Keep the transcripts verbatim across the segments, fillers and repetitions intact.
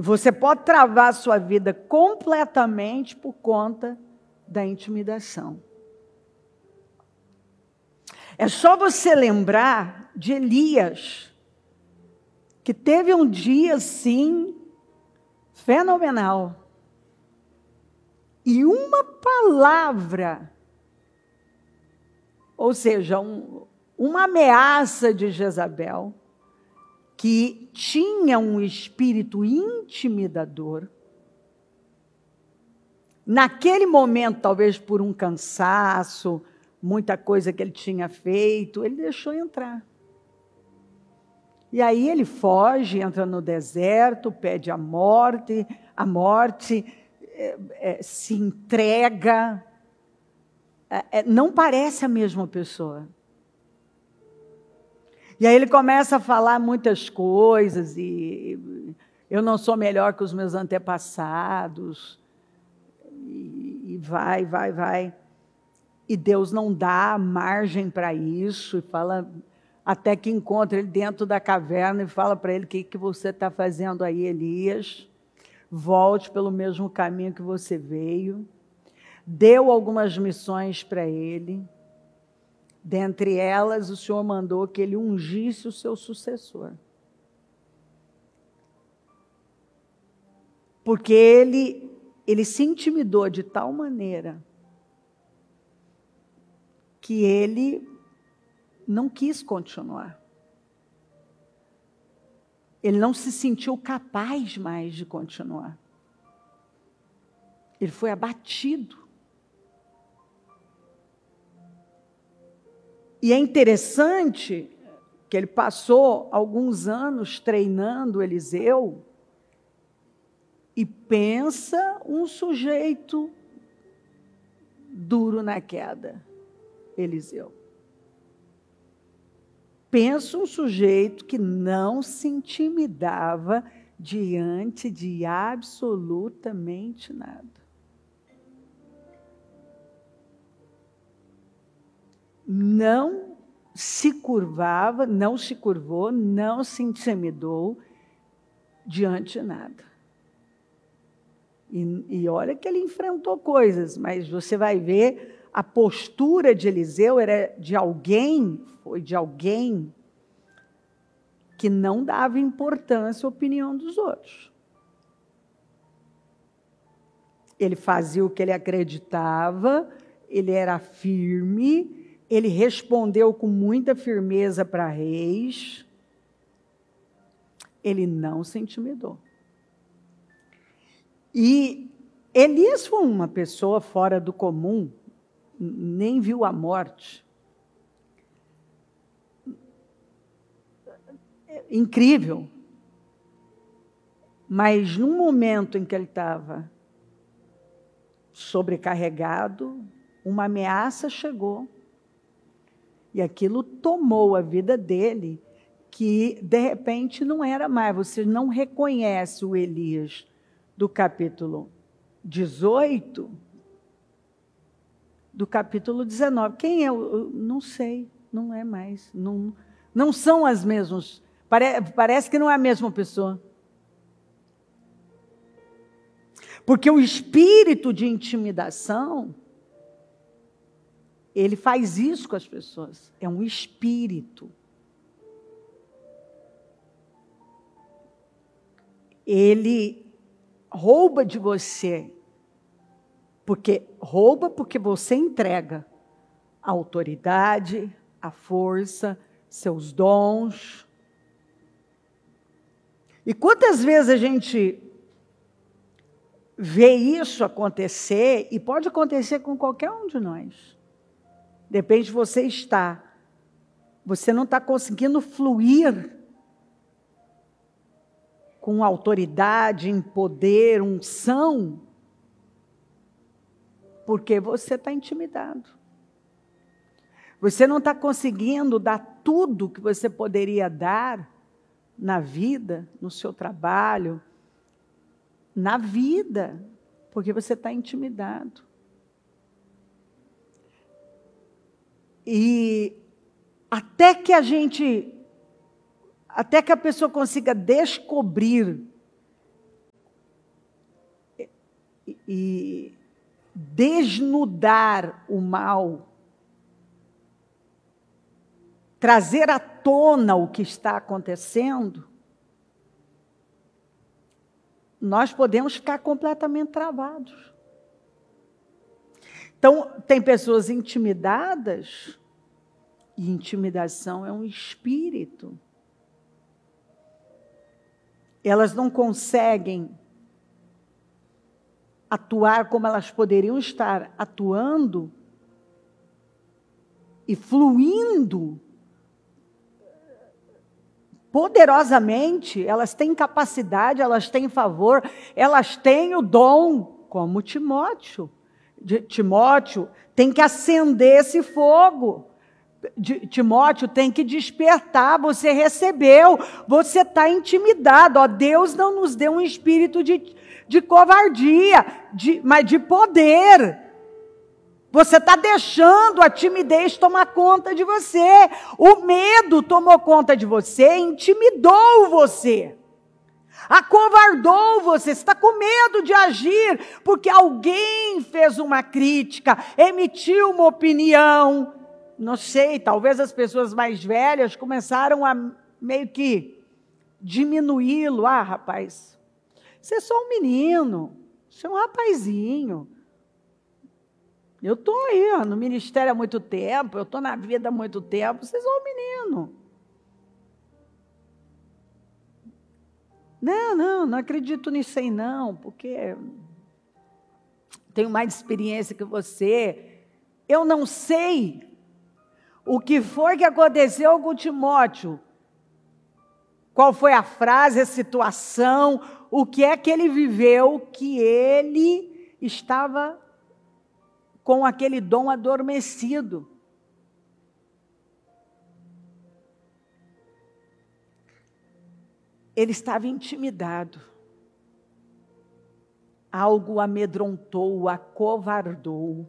E você pode travar a sua vida completamente por conta da intimidação. É só você lembrar de Elias, que teve um dia, sim, fenomenal. E uma palavra, ou seja, um, uma ameaça de Jezabel, que tinha um espírito intimidador, naquele momento, talvez por um cansaço, muita coisa que ele tinha feito, ele deixou entrar. E aí ele foge, entra no deserto, pede a morte, a morte, é, é, se entrega. É, é, não parece a mesma pessoa. E aí ele começa a falar muitas coisas, e eu não sou melhor que os meus antepassados, e, e vai, vai, vai. E Deus não dá margem para isso, e fala, até que encontra ele dentro da caverna e fala para ele, o que, que você está fazendo aí, Elias? Volte pelo mesmo caminho que você veio. Deu algumas missões para ele. Dentre elas, o Senhor mandou que ele ungisse o seu sucessor. Porque ele, ele se intimidou de tal maneira que ele não quis continuar. Ele não se sentiu capaz mais de continuar. Ele foi abatido. E é interessante que ele passou alguns anos treinando Eliseu, e pensa um sujeito duro na queda, Eliseu. Pensa um sujeito que não se intimidava diante de absolutamente nada. Não se curvava, não se curvou, não se intimidou diante de nada. E, e olha que ele enfrentou coisas, mas você vai ver, a postura de Eliseu era de alguém, foi de alguém que não dava importância à opinião dos outros. Ele fazia o que ele acreditava, ele era firme, ele respondeu com muita firmeza para reis, ele não se intimidou. E Elias foi uma pessoa fora do comum, nem viu a morte. Incrível. Mas num momento em que ele estava sobrecarregado, uma ameaça chegou. E aquilo tomou a vida dele, que de repente não era mais. Você não reconhece o Elias do capítulo dezoito, do capítulo dezenove. Quem é? Eu não sei, não é mais. Não, não são as mesmas. Pare, parece que não é a mesma pessoa. Porque o espírito de intimidação, ele faz isso com as pessoas. É um espírito. Ele rouba de você, porque rouba porque você entrega a autoridade, a força, seus dons. E quantas vezes a gente vê isso acontecer, e pode acontecer com qualquer um de nós. De repente você está, você não está conseguindo fluir com autoridade, em poder, unção, porque você está intimidado. Você não está conseguindo dar tudo que você poderia dar na vida, no seu trabalho, na vida, porque você está intimidado. E até que a gente, até que a pessoa consiga descobrir e desnudar o mal, trazer à tona o que está acontecendo, nós podemos ficar completamente travados. Então, tem pessoas intimidadas, e intimidação é um espírito. Elas não conseguem atuar como elas poderiam estar atuando e fluindo poderosamente. Elas têm capacidade, elas têm favor, elas têm o dom, como Timóteo. Timóteo tem que acender esse fogo. Timóteo tem que despertar. Você recebeu, você está intimidado. Ó, Deus não nos deu um espírito de, de covardia, de, mas de poder. Você está deixando a timidez tomar conta de você. O medo tomou conta de você, intimidou você. Acovardou você, você está com medo de agir, porque alguém fez uma crítica, emitiu uma opinião. Não sei, talvez as pessoas mais velhas começaram a meio que diminuí-lo. Ah, rapaz, você é só um menino, você é um rapazinho. Eu estou aí ó, no ministério há muito tempo, eu estou na vida há muito tempo, vocês são um menino. Não, não, não acredito nisso aí não, porque tenho mais experiência que você. Eu não sei o que foi que aconteceu com Timóteo. Qual foi a frase, a situação, o que é que ele viveu, que ele estava com aquele dom adormecido. Ele estava intimidado. Algo o amedrontou, o acovardou.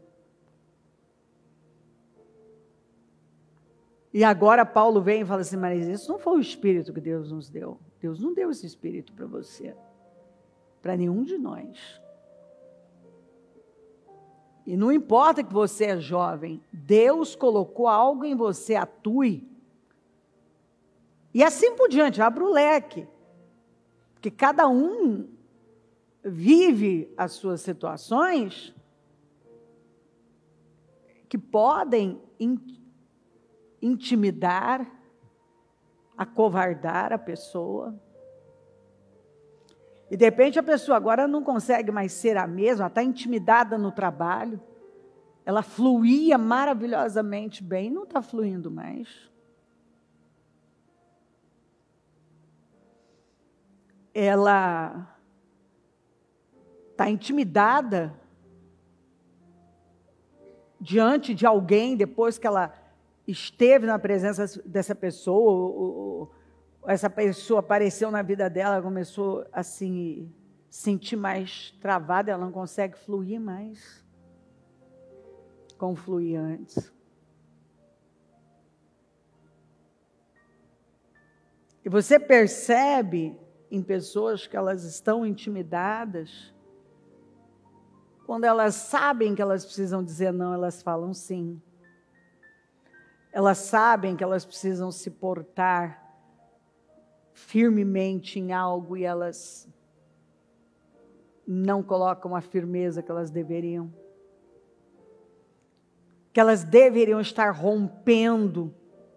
E agora Paulo vem e fala assim, mas isso não foi o espírito que Deus nos deu. Deus não deu esse espírito para você, para nenhum de nós. E não importa que você é jovem, Deus colocou algo em você, atue. E assim por diante, abra o leque. Porque cada um vive as suas situações que podem intimidar, acovardar a pessoa. E de repente a pessoa agora não consegue mais ser a mesma, está intimidada no trabalho. Ela fluía maravilhosamente bem, não está fluindo mais. Ela está intimidada diante de alguém, depois que ela esteve na presença dessa pessoa, ou, ou, essa pessoa apareceu na vida dela, ela começou a se sentir mais travada, ela não consegue fluir mais como fluía antes. E você percebe em pessoas que elas estão intimidadas, quando elas sabem que elas precisam dizer não, elas falam sim. Elas sabem que elas precisam se portar firmemente em algo e elas não colocam a firmeza que elas deveriam. Que elas deveriam estar rompendo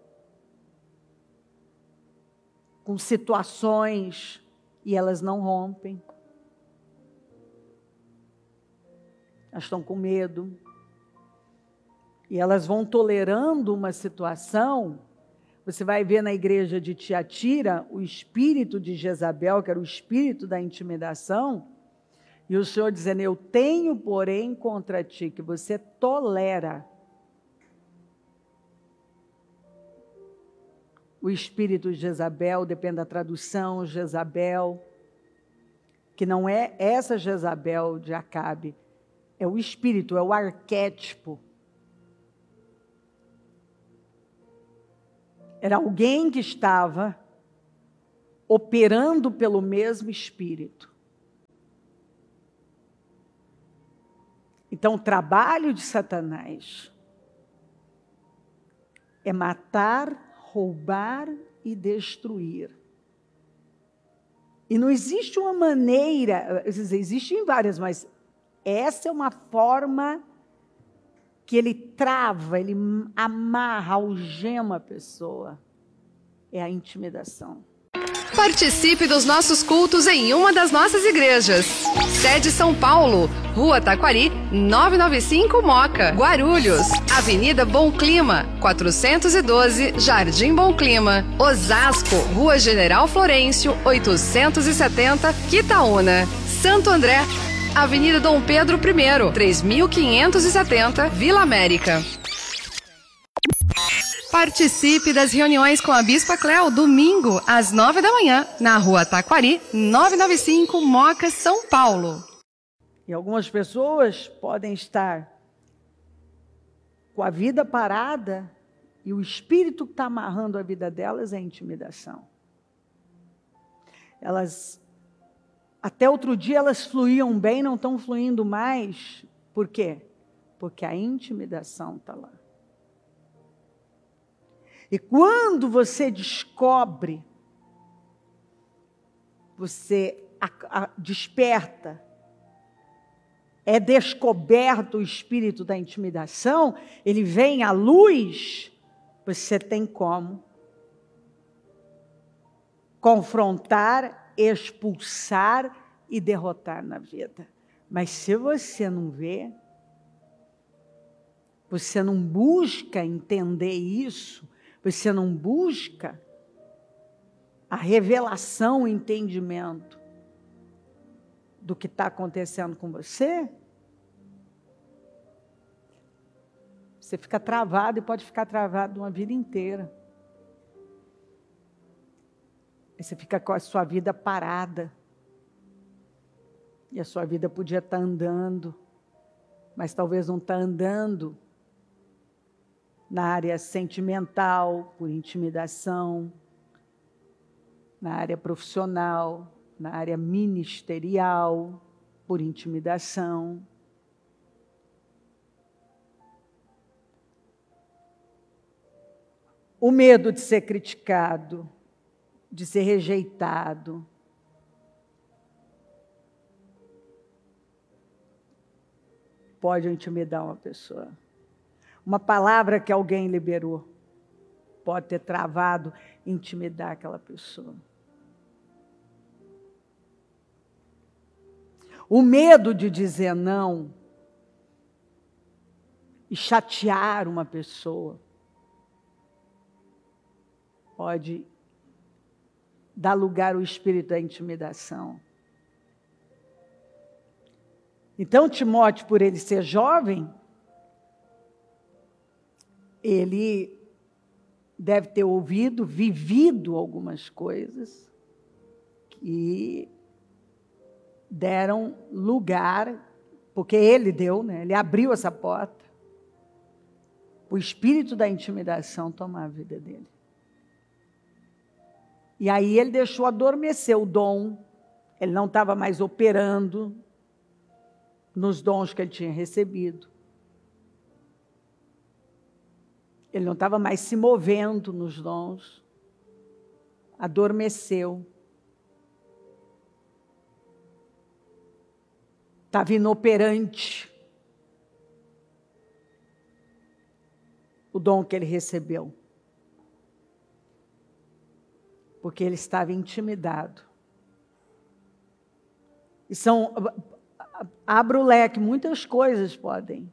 com situações e elas não rompem. Elas estão com medo. E elas vão tolerando uma situação. Você vai ver na igreja de Tiatira o espírito de Jezabel, que era o espírito da intimidação, e o Senhor dizendo, eu tenho, porém, contra ti, que você tolera o espírito de Jezabel, depende da tradução, Jezabel, que não é essa Jezabel de Acabe, é o espírito, é o arquétipo. Era alguém que estava operando pelo mesmo espírito. Então, o trabalho de Satanás é matar, roubar e destruir. E não existe uma maneira, existem várias, mas essa é uma forma que ele trava, ele amarra, algema a pessoa. É a intimidação. Participe dos nossos cultos em uma das nossas igrejas. Sede São Paulo, Rua Taquari, novecentos e noventa e cinco Moca, Guarulhos, Avenida Bom Clima, quatrocentos e doze, Jardim Bom Clima, Osasco, Rua General Florencio, oitocentos e setenta, Quitaúna, Santo André, Avenida Dom Pedro I, três mil quinhentos e setenta, Vila América. Participe das reuniões com a Bispa Cléo, domingo, às nove da manhã, na Rua Taquari, novecentos e noventa e cinco, Moca, São Paulo. E algumas pessoas podem estar com a vida parada e o espírito que está amarrando a vida delas é a intimidação. Elas, até outro dia elas fluíam bem, não estão fluindo mais. Por quê? Porque a intimidação está lá. E quando você descobre, você a, a, desperta, é descoberto o espírito da intimidação, ele vem à luz, você tem como confrontar, expulsar e derrotar na vida. Mas se você não vê, você não busca entender isso, você não busca a revelação, o entendimento do que está acontecendo com você, você fica travado e pode ficar travado uma vida inteira. Aí você fica com a sua vida parada. E a sua vida podia estar andando, mas talvez não está andando na área sentimental, por intimidação, na área profissional, na área ministerial, por intimidação. O medo de ser criticado, de ser rejeitado. Pode intimidar uma pessoa. Uma palavra que alguém liberou pode ter travado, intimidar aquela pessoa. O medo de dizer não e chatear uma pessoa pode dar lugar ao espírito da intimidação. Então, Timóteo, por ele ser jovem, ele deve ter ouvido, vivido algumas coisas que deram lugar, porque ele deu, né? Ele abriu essa porta, o espírito da intimidação tomar a vida dele. E aí ele deixou adormecer o dom, ele não estava mais operando nos dons que ele tinha recebido. Ele não estava mais se movendo nos dons. Adormeceu. Estava inoperante o dom que ele recebeu. Porque ele estava intimidado. E são... Abra o leque, muitas coisas podem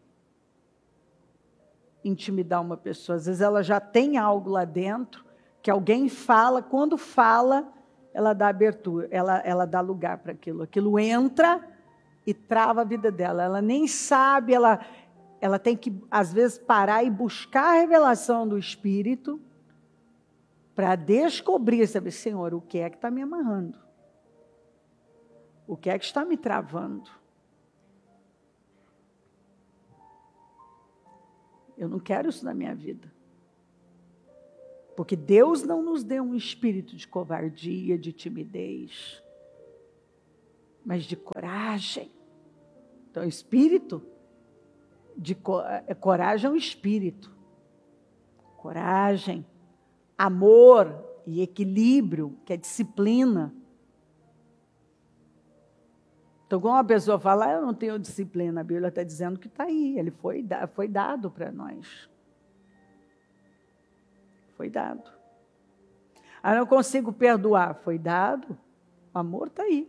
intimidar uma pessoa. Às vezes ela já tem algo lá dentro, que alguém fala, quando fala, ela dá abertura, ela, ela dá lugar para aquilo. Aquilo entra e trava a vida dela. Ela nem sabe, ela, ela tem que, às vezes, parar e buscar a revelação do Espírito para descobrir, sabe, Senhor, o que é que está me amarrando? O que é que está me travando? Eu não quero isso na minha vida. Porque Deus não nos deu um espírito de covardia, de timidez, mas de coragem. Então, o espírito de coragem é um espírito. Coragem, amor e equilíbrio, que é disciplina. Então, quando uma pessoa fala, ah, eu não tenho disciplina, a Bíblia está dizendo que está aí, ele foi, foi dado para nós. Foi dado. Ah, eu não consigo perdoar, foi dado, o amor está aí.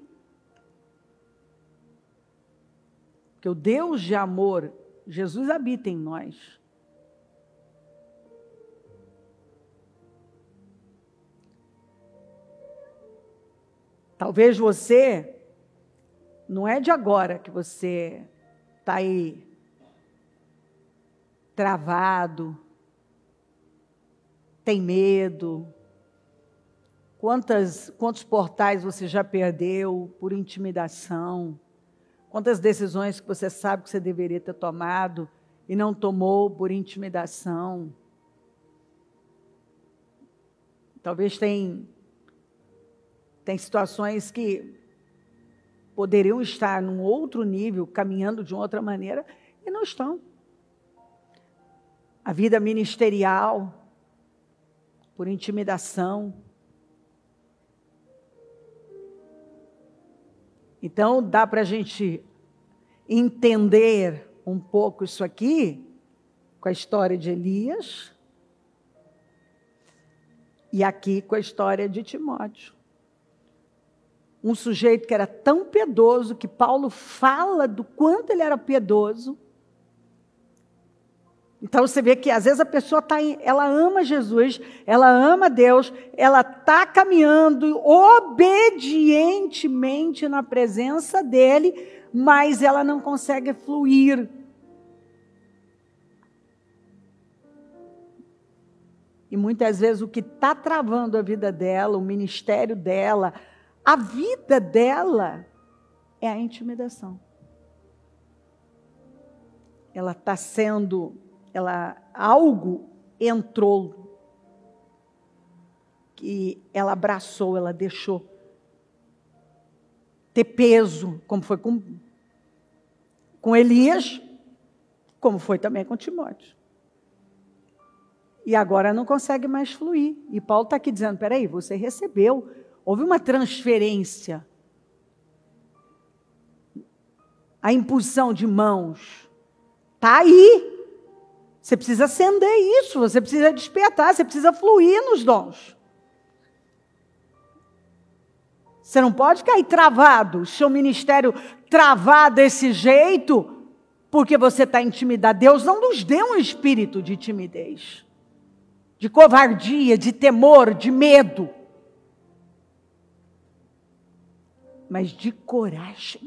Porque o Deus de amor, Jesus habita em nós. Talvez você, não é de agora que você está aí travado, tem medo. Quantas, quantos portais você já perdeu por intimidação? Quantas decisões que você sabe que você deveria ter tomado e não tomou por intimidação? Talvez tem, tem situações que poderiam estar num outro nível, caminhando de outra maneira, e não estão. A vida ministerial, por intimidação. Então, dá para a gente entender um pouco isso aqui, com a história de Elias, e aqui com a história de Timóteo. Um sujeito que era tão piedoso, que Paulo fala do quanto ele era piedoso. Então você vê que às vezes a pessoa tá em, ela ama Jesus, ela ama Deus, ela está caminhando obedientemente na presença dele, mas ela não consegue fluir. E muitas vezes o que está travando a vida dela, o ministério dela, a vida dela é a intimidação. Ela está sendo, ela, algo entrou, que ela abraçou, ela deixou ter peso, como foi com, com Elias, como foi também com Timóteo. E agora não consegue mais fluir. E Paulo está aqui dizendo, peraí, você recebeu, houve uma transferência. A impulsão de mãos está aí. Você precisa acender isso, você precisa despertar, você precisa fluir nos dons. Você não pode cair travado, seu ministério travado desse jeito, porque você está intimidado. Deus não nos deu um espírito de timidez, de covardia, de temor, de medo, mas de coragem.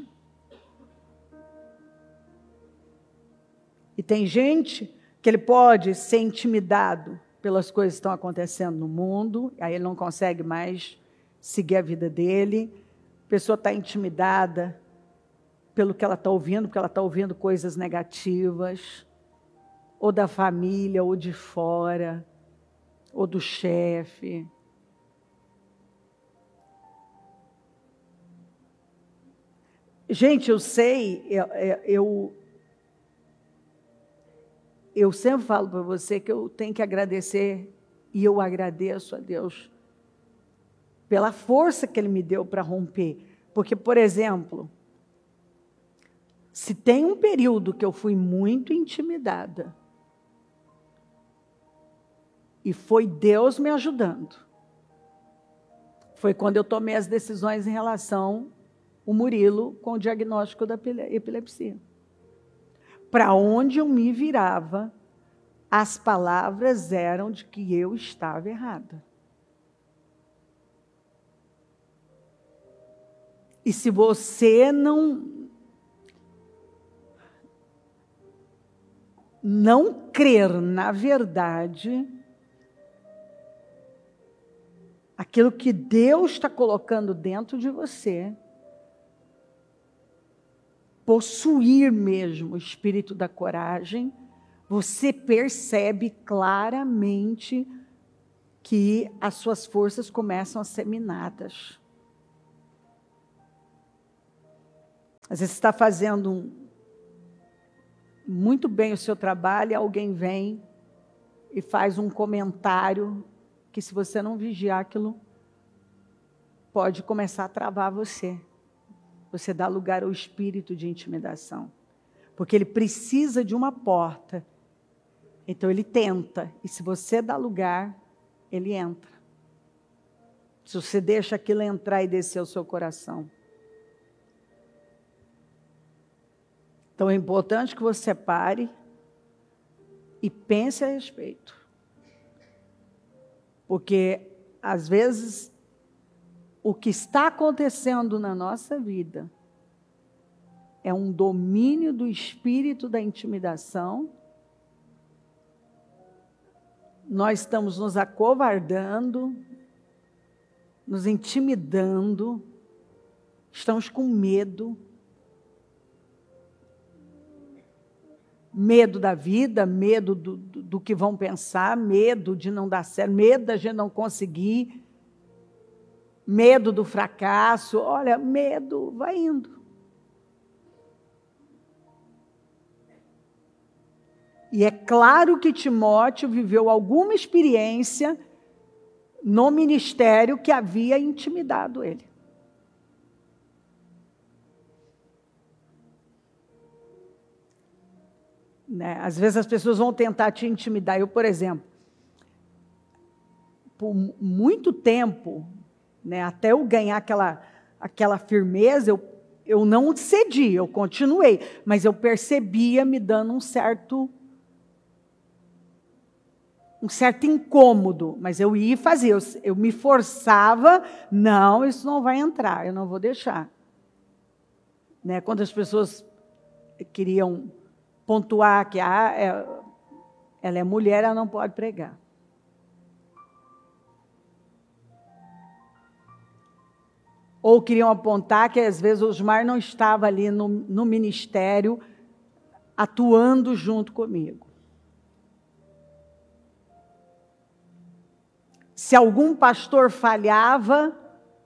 E tem gente que ele pode ser intimidado pelas coisas que estão acontecendo no mundo, aí ele não consegue mais seguir a vida dele. A pessoa está intimidada pelo que ela está ouvindo, porque ela está ouvindo coisas negativas, ou da família, ou de fora, ou do chefe. Gente, eu sei, eu, eu, eu sempre falo para você que eu tenho que agradecer, e eu agradeço a Deus pela força que Ele me deu para romper. Porque, por exemplo, se tem um período que eu fui muito intimidada, e foi Deus me ajudando, foi quando eu tomei as decisões em relação ao Murilo com o diagnóstico da epilepsia. Para onde eu me virava, as palavras eram de que eu estava errada. E se você não, não crer na verdade, aquilo que Deus está colocando dentro de você, possuir mesmo o espírito da coragem, você percebe claramente que as suas forças começam a ser minadas. Às vezes você está fazendo um, muito bem o seu trabalho, e alguém vem e faz um comentário que, se você não vigiar, aquilo pode começar a travar você. Você dá lugar ao espírito de intimidação. Porque ele precisa de uma porta. Então ele tenta. E se você dá lugar, ele entra. Se você deixa aquilo entrar e descer o seu coração. Então é importante que você pare e pense a respeito. Porque, às vezes, o que está acontecendo na nossa vida é um domínio do espírito da intimidação. Nós estamos nos acovardando, nos intimidando, estamos com medo. Medo da vida, medo do, do, do que vão pensar, medo de não dar certo, medo da gente não conseguir, medo do fracasso. Olha, medo vai indo. E é claro que Timóteo viveu alguma experiência no ministério que havia intimidado ele. Né? Às vezes as pessoas vão tentar te intimidar. Eu, por exemplo, por muito tempo, né, até eu ganhar aquela, aquela firmeza, eu, eu não cedi, eu continuei, mas eu percebia me dando um certo, um certo incômodo, mas eu ia fazer, eu, eu me forçava, não, isso não vai entrar, eu não vou deixar. Né, quando as pessoas queriam pontuar que ah, é, ela é mulher, ela não pode pregar. Ou queriam apontar que, às vezes, o Osmar não estava ali no, no ministério, atuando junto comigo. Se algum pastor falhava,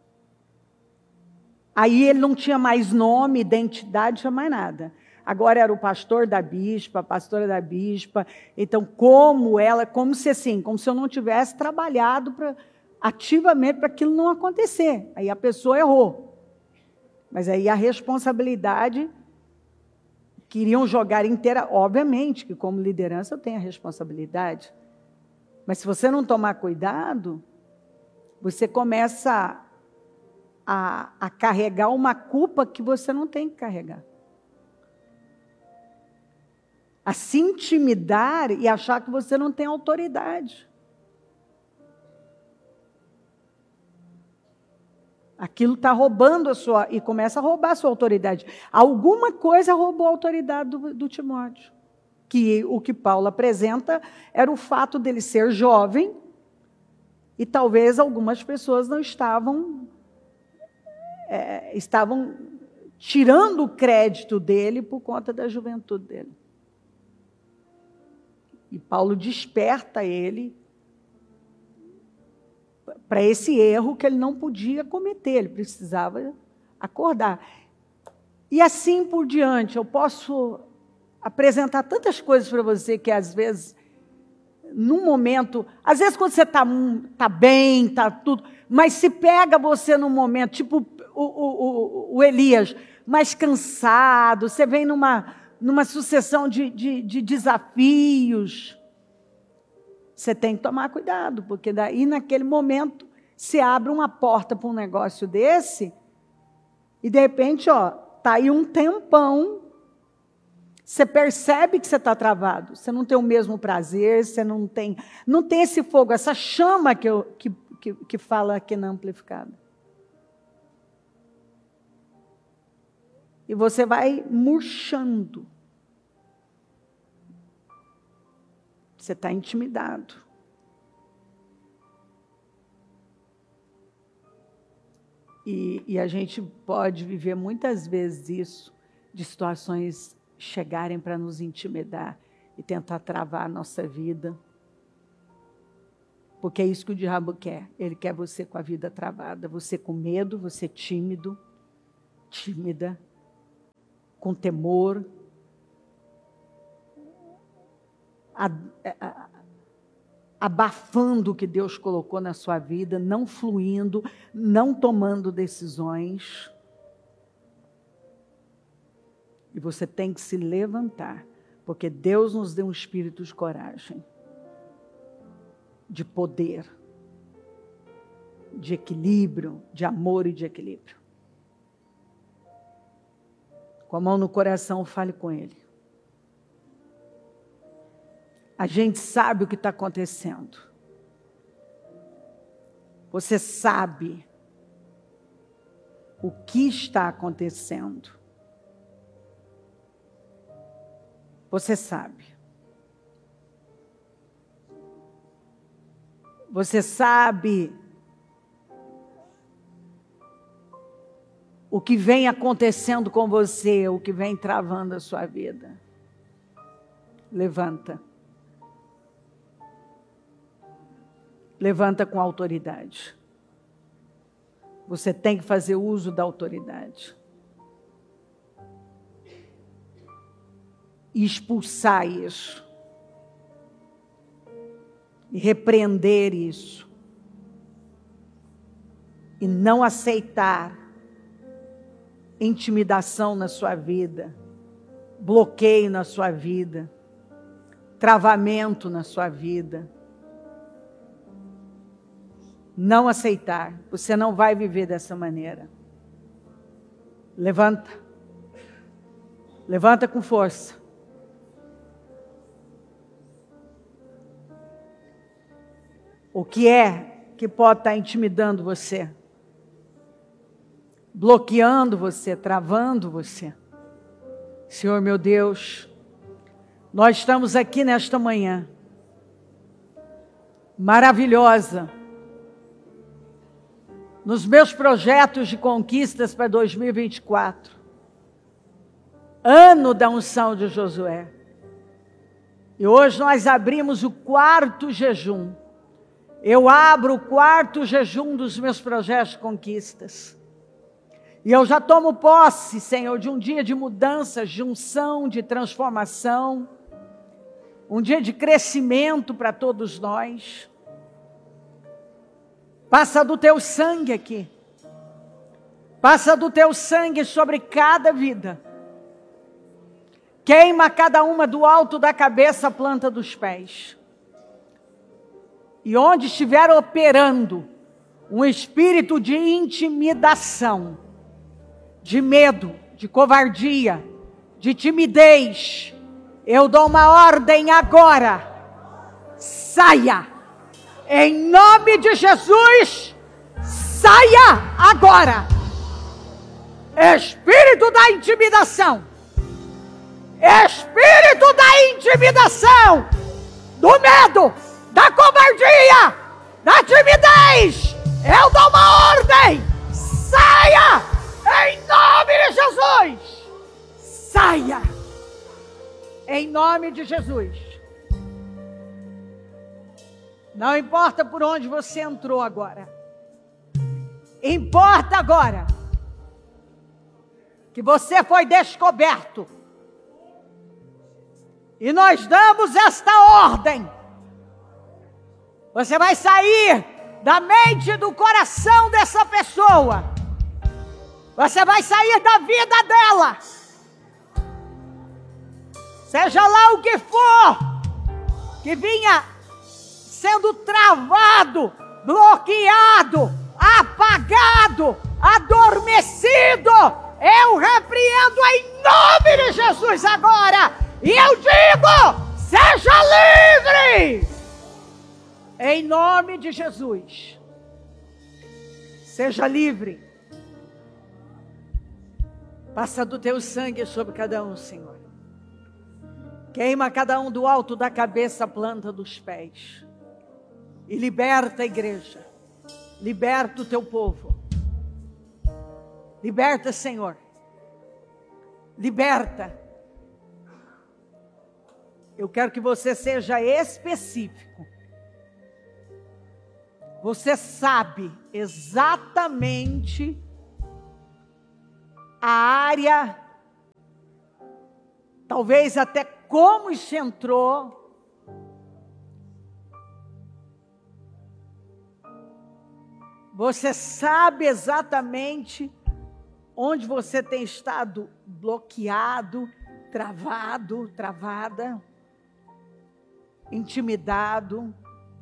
aí ele não tinha mais nome, identidade, não tinha mais nada. Agora era o pastor da bispa, a pastora da bispa. Então, como ela, como se assim, como se eu não tivesse trabalhado pra, ativamente para aquilo não acontecer. Aí a pessoa errou. Mas aí a responsabilidade queriam jogar inteira. Obviamente que como liderança eu tenho a responsabilidade. Mas se você não tomar cuidado, você começa a, a carregar uma culpa que você não tem que carregar. A se intimidar e achar que você não tem autoridade. Aquilo está roubando a sua... E começa a roubar a sua autoridade. Alguma coisa roubou a autoridade do, do Timóteo. Que o que Paulo apresenta era o fato dele ser jovem e talvez algumas pessoas não estavam... É, estavam tirando o crédito dele por conta da juventude dele. E Paulo desperta ele para esse erro que ele não podia cometer, ele precisava acordar. E assim por diante, eu posso apresentar tantas coisas para você que às vezes, num momento, às vezes quando você está tá bem, está tudo, mas se pega você num momento, tipo o, o, o, o Elias, mais cansado, você vem numa... numa sucessão de, de, de desafios, você tem que tomar cuidado, porque daí, naquele momento, se abre uma porta para um negócio desse, e de repente, ó, tá aí um tempão, você percebe que você está travado, você não tem o mesmo prazer, você não tem, não tem esse fogo, essa chama que, eu, que, que, que fala aqui na amplificada. E você vai murchando. Você está intimidado. E, e a gente pode viver muitas vezes isso, de situações chegarem para nos intimidar e tentar travar a nossa vida. Porque é isso que o diabo quer. Ele quer você com a vida travada, você com medo, você tímido, tímida, com temor. abafando o que Deus colocou na sua vida, não fluindo, não tomando decisões. E você tem que se levantar, porque Deus nos deu um espírito de coragem, de poder, de equilíbrio, de amor e de equilíbrio. Com a mão no coração, fale com Ele. A gente sabe o que está acontecendo. Você sabe o que está acontecendo. Você sabe. Você sabe o que vem acontecendo com você, o que vem travando a sua vida. Levanta. Levanta com autoridade. Você tem que fazer uso da autoridade. E expulsar isso. E repreender isso. E não aceitar intimidação na sua vida, bloqueio na sua vida, travamento na sua vida. Não aceitar. Você não vai viver dessa maneira. Levanta. Levanta com força. O que é que pode estar intimidando você? Bloqueando você, travando você? Senhor meu Deus, nós estamos aqui nesta manhã, maravilhosa, nos meus projetos de conquistas para dois mil e vinte e quatro, ano da unção de Josué. E hoje nós abrimos o quarto jejum. Eu abro o quarto jejum dos meus projetos de conquistas. E eu já tomo posse, Senhor, de um dia de mudança, de unção, de transformação. Um dia de crescimento para todos nós. Passa do teu sangue aqui. Passa do teu sangue sobre cada vida. Queima cada uma do alto da cabeça à planta dos pés. E onde estiver operando um espírito de intimidação, de medo, de covardia, de timidez, eu dou uma ordem agora. Saia! Em nome de Jesus, saia agora! Espírito da intimidação, espírito da intimidação, do medo, da covardia, da timidez, eu dou uma ordem, saia, em nome de Jesus, saia, em nome de Jesus. Não importa por onde você entrou agora, importa agora, que você foi descoberto, e nós damos esta ordem. Você vai sair da mente e do coração dessa pessoa. Você vai sair da vida dela. Seja lá o que for que vinha sendo travado, bloqueado, apagado, adormecido, eu repreendo em nome de Jesus agora. E eu digo, seja livre. Em nome de Jesus, seja livre. Passa do teu sangue sobre cada um, Senhor. Queima cada um do alto da cabeça à planta dos pés. E liberta a igreja. Liberta o teu povo. Liberta, Senhor. Liberta. Eu quero que você seja específico. Você sabe exatamente a área, talvez até como isso entrou, Você sabe exatamente onde você tem estado bloqueado, travado, travada, intimidado.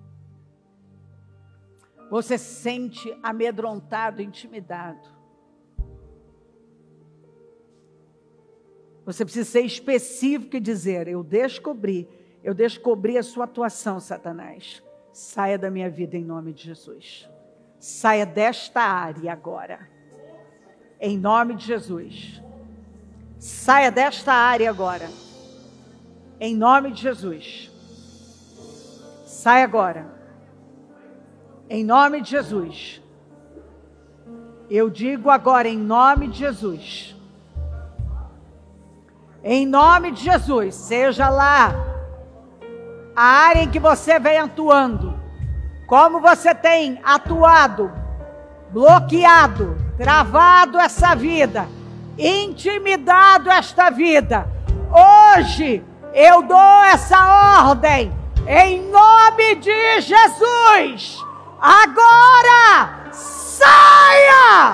Você se sente amedrontado, intimidado. Você precisa ser específico e dizer: eu descobri, eu descobri a sua atuação, Satanás. Saia da minha vida em nome de Jesus. Saia desta área agora. Em nome de Jesus. Saia desta área agora. Em nome de Jesus. Saia agora. Em nome de Jesus. Eu digo agora em nome de Jesus. Em nome de Jesus. Seja lá a área em que você vem atuando. Como você tem atuado, bloqueado, travado essa vida, intimidado esta vida. Hoje eu dou essa ordem em nome de Jesus. Agora saia!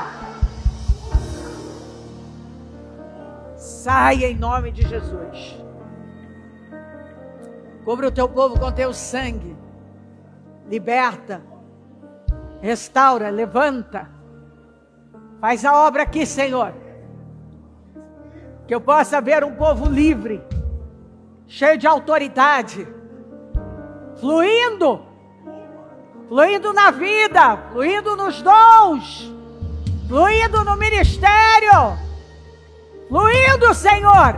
Saia em nome de Jesus. Cubra o teu povo com teu sangue. Liberta, restaura, levanta. Faz a obra aqui, Senhor. Que eu possa ver um povo livre, cheio de autoridade, fluindo, fluindo na vida, fluindo nos dons, fluindo no ministério, fluindo, Senhor.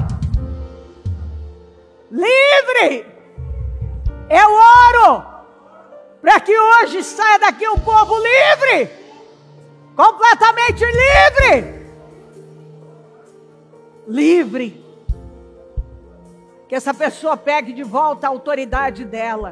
Livre. Eu oro para que hoje saia daqui um povo livre, completamente livre, livre, que essa pessoa pegue de volta a autoridade dela.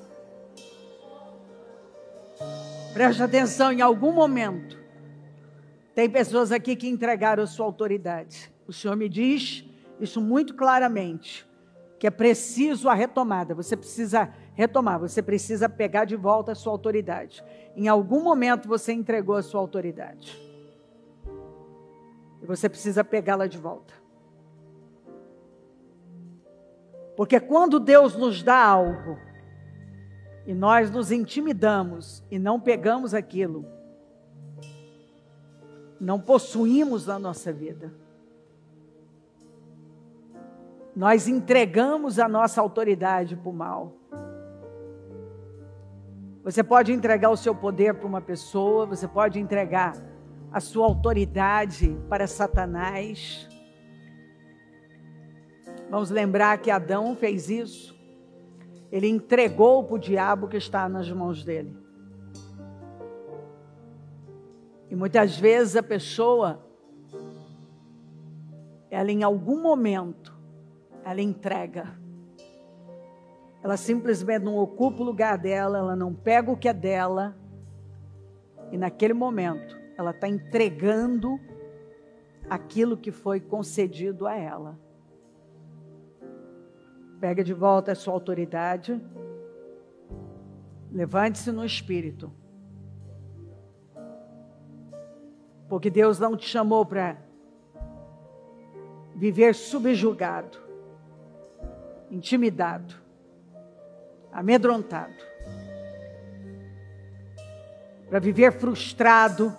Preste atenção, em algum momento, tem pessoas aqui que entregaram a sua autoridade. O Senhor me diz isso muito claramente, que é preciso a retomada, você precisa retomar, você precisa pegar de volta a sua autoridade. Em algum momento você entregou a sua autoridade. E você precisa pegá-la de volta. Porque quando Deus nos dá algo, e nós nos intimidamos, e não pegamos aquilo, não possuímos na nossa vida, nós entregamos a nossa autoridade para o mal. Você pode entregar o seu poder para uma pessoa, você pode entregar a sua autoridade para Satanás. Vamos lembrar que Adão fez isso. Ele entregou para o diabo que está nas mãos dele. E muitas vezes a pessoa, ela em algum momento, ela entrega. Ela simplesmente não ocupa o lugar dela, ela não pega o que é dela. E naquele momento, ela está entregando aquilo que foi concedido a ela. Pega de volta a sua autoridade. Levante-se no espírito. Porque Deus não te chamou para viver subjugado, intimidado, amedrontado, para viver frustrado,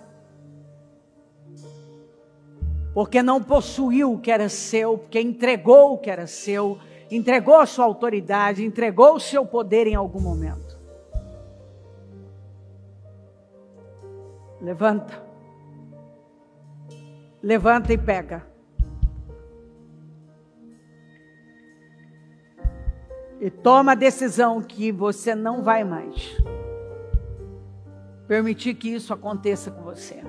porque não possuiu o que era seu, porque entregou o que era seu, entregou a sua autoridade, entregou o seu poder em algum momento. Levanta, levanta e pega. E toma a decisão que você não vai mais permitir que isso aconteça com você.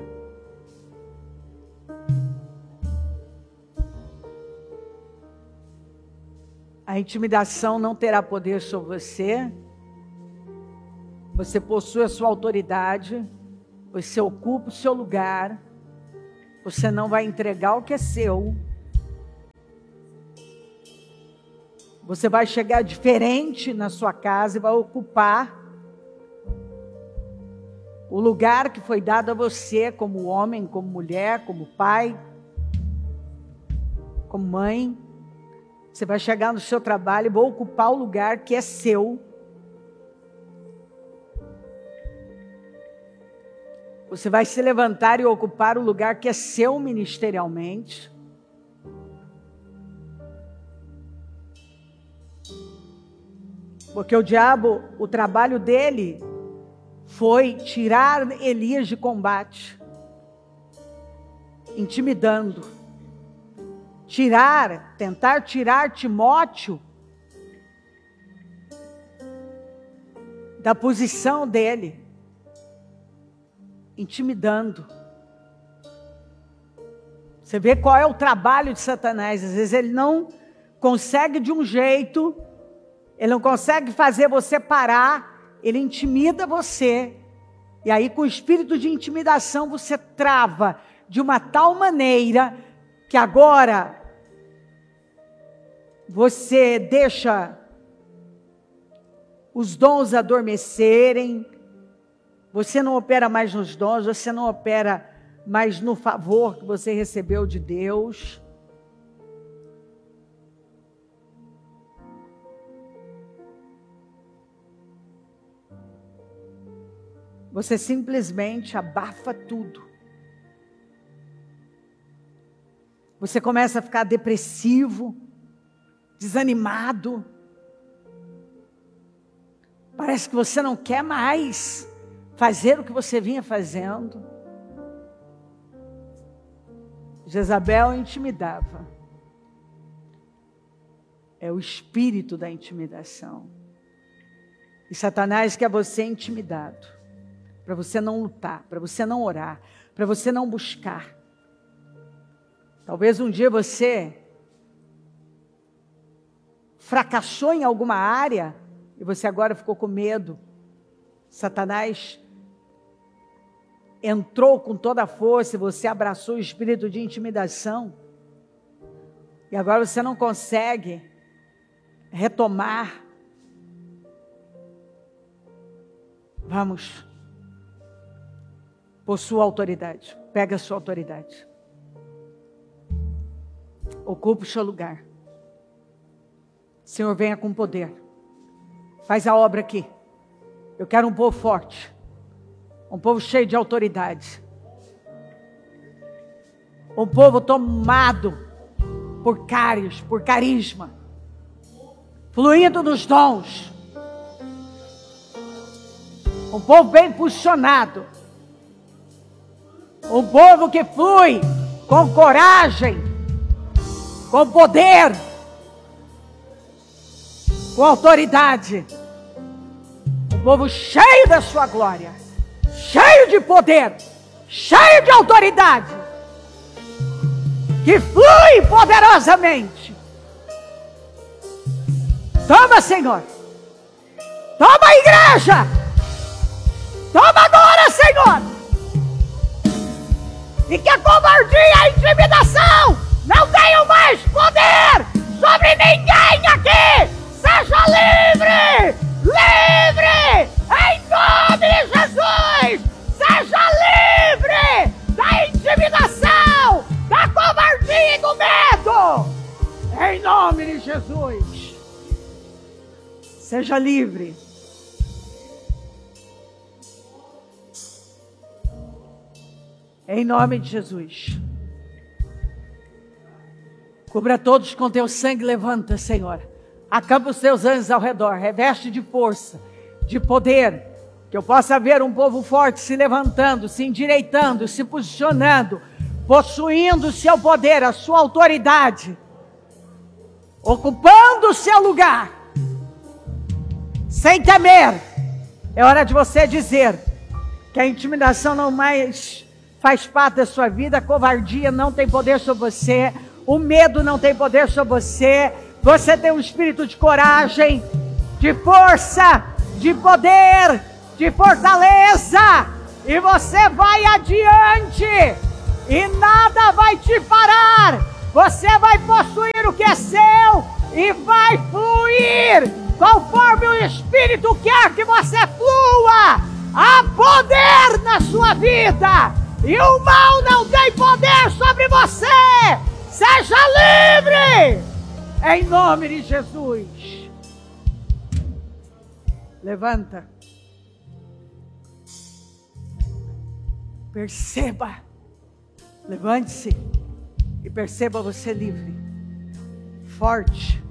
A intimidação não terá poder sobre você. Você possui a sua autoridade. Você ocupa o seu lugar. Você não vai entregar o que é seu. Você vai chegar diferente na sua casa e vai ocupar o lugar que foi dado a você como homem, como mulher, como pai, como mãe. Você vai chegar no seu trabalho e vai ocupar o lugar que é seu. Você vai se levantar e ocupar o lugar que é seu ministerialmente. Porque o diabo, o trabalho dele foi tirar Elias de combate, intimidando, tirar, tentar tirar Timóteo da posição dele, intimidando. Você vê qual é o trabalho de Satanás. Às vezes ele não consegue de um jeito, ele não consegue fazer você parar, ele intimida você. E aí com o espírito de intimidação você trava de uma tal maneira que agora você deixa os dons adormecerem, você não opera mais nos dons, você não opera mais no favor que você recebeu de Deus. Você simplesmente abafa tudo. Você começa a ficar depressivo, desanimado. Parece que você não quer mais fazer o que você vinha fazendo. Jezabel intimidava. É o espírito da intimidação. E Satanás quer você intimidado, para você não lutar, para você não orar, para você não buscar. Talvez um dia você fracassou em alguma área e você agora ficou com medo. Satanás entrou com toda a força e você abraçou o espírito de intimidação. E agora você não consegue retomar. Vamos. Possua autoridade. Pega a sua autoridade. Ocupe o seu lugar. Senhor, venha com poder. Faz a obra aqui. Eu quero um povo forte. Um povo cheio de autoridade. Um povo tomado por cários, por carisma. Fluindo nos dons. Um povo bem posicionado. Um povo que flui com coragem, com poder, com autoridade. Um povo cheio da sua glória, cheio de poder, cheio de autoridade, que flui poderosamente. Toma, Senhor. Toma, igreja. Toma agora, Senhor. E que a covardia e a intimidação não tenham mais poder sobre ninguém aqui. Seja livre! Livre! Em nome de Jesus! Seja livre da intimidação, da covardia e do medo! Em nome de Jesus! Seja livre! Em nome de Jesus. Cubra todos com teu sangue, levanta, Senhor. Acampa os teus anjos ao redor, reveste de força, de poder, que eu possa ver um povo forte se levantando, se endireitando, se posicionando, possuindo o seu poder, a sua autoridade, ocupando o seu lugar, sem temer. É hora de você dizer que a intimidação não mais faz parte da sua vida, a covardia não tem poder sobre você, o medo não tem poder sobre você. Você tem um espírito de coragem, de força, de poder, de fortaleza, e você vai adiante, e nada vai te parar. Você vai possuir o que é seu, e vai fluir, conforme o Espírito quer que você flua. A poder na sua vida. E o mal não tem poder sobre você. Seja livre, em nome de Jesus. Levanta. Perceba. Levante-se e perceba você livre, forte,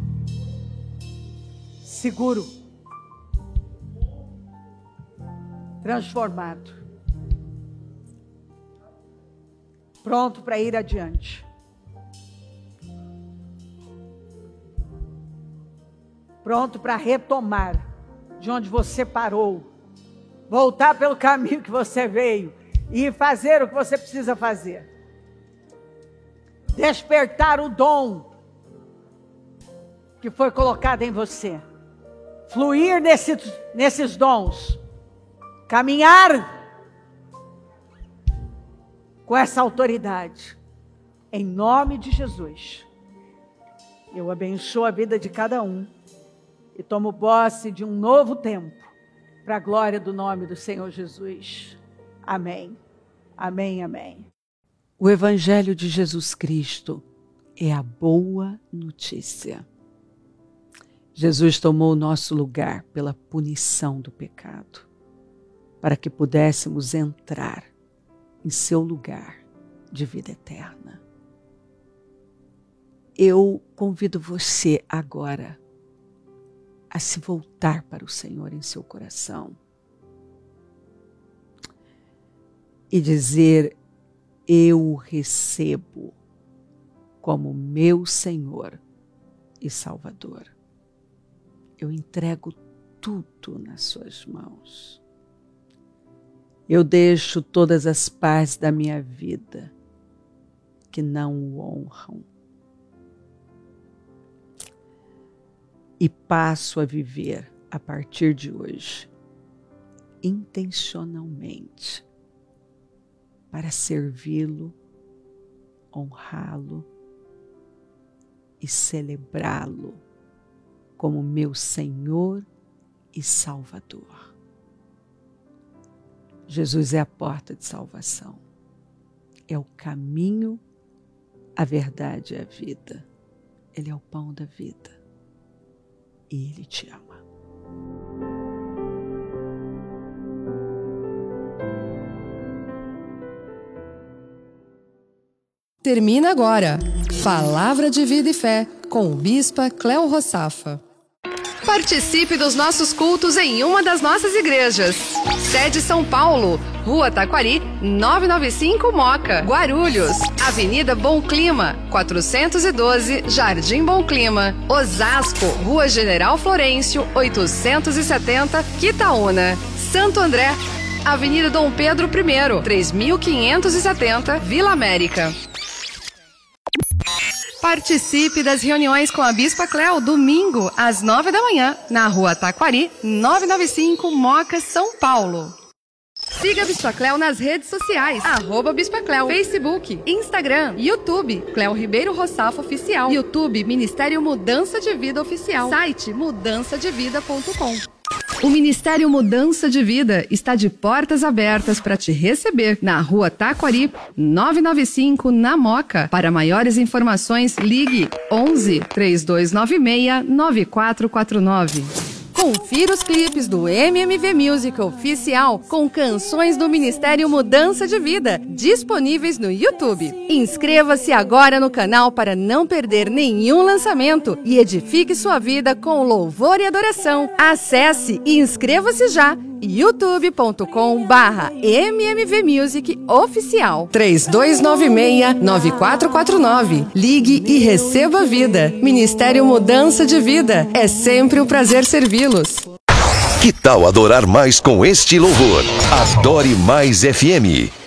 seguro, transformado, pronto para ir adiante. Pronto para retomar de onde você parou, voltar pelo caminho que você veio e fazer o que você precisa fazer. Despertar o dom que foi colocado em você. Fluir nesses, nesses dons. Caminhar com essa autoridade. Em nome de Jesus. Eu abençoo a vida de cada um. E tomo posse de um novo tempo. Para a glória do nome do Senhor Jesus. Amém. Amém, amém. O Evangelho de Jesus Cristo é a boa notícia. Jesus tomou o nosso lugar pela punição do pecado, para que pudéssemos entrar em seu lugar de vida eterna. Eu convido você agora a se voltar para o Senhor em seu coração e dizer: eu o recebo como meu Senhor e Salvador. Eu entrego tudo nas suas mãos. Eu deixo todas as partes da minha vida que não o honram e passo a viver a partir de hoje intencionalmente para servi-lo, honrá-lo e celebrá-lo como meu Senhor e Salvador. Jesus é a porta de salvação, é o caminho, a verdade e a vida. Ele é o pão da vida e Ele te ama. Termina agora Palavra de Vida e Fé com o Bispa Cléo Rossafa. Participe dos nossos cultos em uma das nossas igrejas. Sede São Paulo, Rua Taquari, novecentos e noventa e cinco Moca. Guarulhos, Avenida Bom Clima, quatrocentos e doze, Jardim Bom Clima. Osasco, Rua General Florencio, oitocentos e setenta, Quitaúna. Santo André, Avenida Dom Pedro I, três mil quinhentos e setenta, Vila América. Participe das reuniões com a Bispa Cléo, domingo, às nove da manhã, na Rua Taquari, novecentos e noventa e cinco, Moca, São Paulo. Siga a Bispa Cléo nas redes sociais, arroba Bispa Cléo, Facebook, Instagram, YouTube, Cléo Ribeiro Rossafa Oficial, YouTube, Ministério Mudança de Vida Oficial, site mudança de vida ponto com. O Ministério Mudança de Vida está de portas abertas para te receber na Rua Taquari, novecentos e noventa e cinco, na Moca. Para maiores informações, ligue onze, três dois nove seis, nove quatro quatro nove. Confira os clipes do M M V Music Oficial com canções do Ministério Mudança de Vida, disponíveis no YouTube. Inscreva-se agora no canal para não perder nenhum lançamento e edifique sua vida com louvor e adoração. Acesse e inscreva-se já, youtube ponto com barra M M V Music Oficial. três dois nove seis, nove quatro quatro nove. Ligue e receba vida. Ministério Mudança de Vida. É sempre um prazer servi-los. Que tal adorar mais com este louvor? Adore Mais F M.